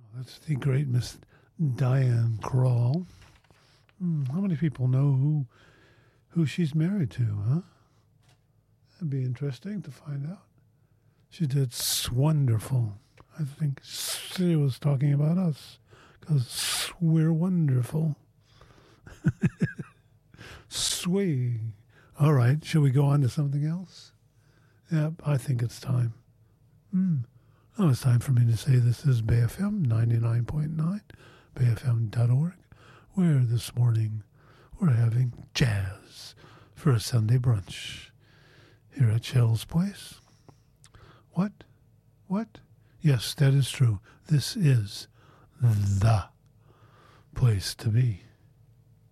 That's the great Miss Diane Krall. How many people know who she's married to, huh? That'd be interesting to find out. She did wonderful. I think she was talking about us because we're wonderful. Swing. All right, shall we go on to something else? Yep, I think it's time. Oh, it's time for me to say this is BayFM 99.9, bayfm.org, where this morning we're having jazz for a Sunday brunch here at Shell's Place. What? Yes, that is true. This is the place to be.